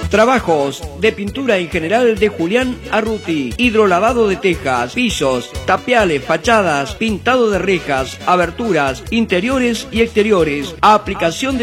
Trabajos de pintura en general de Julián Arruti, hidrolavado de tejas, pisos, tapiales, fachadas, pintado de rejas, aberturas, interiores y exteriores, aplicación de